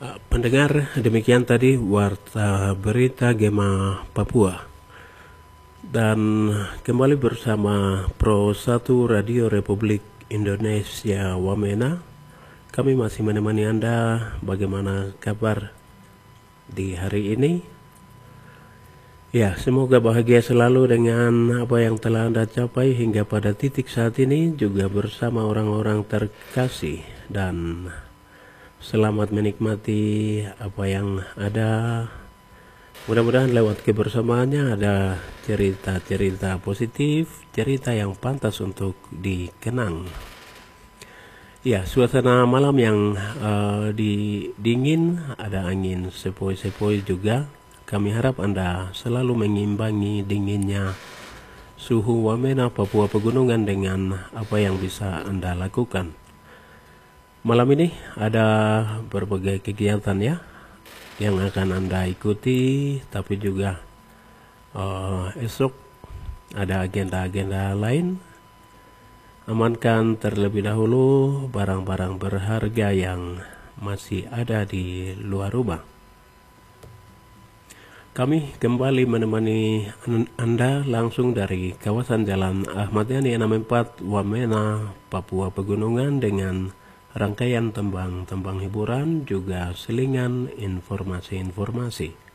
Pendengar, demikian tadi warta berita Gema Papua. Dan kembali bersama Pro 1 Radio Republik Indonesia Wamena. Kami masih menemani Anda. Bagaimana kabar di hari ini? Ya, semoga bahagia selalu dengan apa yang telah Anda capai hingga pada titik saat ini, juga bersama orang-orang terkasih, dan selamat menikmati apa yang ada. Mudah-mudahan lewat kebersamaannya ada cerita-cerita positif, cerita yang pantas untuk dikenang. Ya, suasana malam yang dingin, ada angin sepoi-sepoi juga. Kami harap Anda selalu mengimbangi dinginnya suhu Wamena, Papua Pegunungan dengan apa yang bisa Anda lakukan. Malam ini ada berbagai kegiatan ya yang akan Anda ikuti, tapi juga esok ada agenda-agenda lain. Amankan terlebih dahulu barang-barang berharga yang masih ada di luar rumah. Kami kembali menemani Anda langsung dari kawasan Jalan Ahmad Yani 64 Wamena, Papua Pegunungan, dengan rangkaian tembang-tembang hiburan juga selingan informasi-informasi.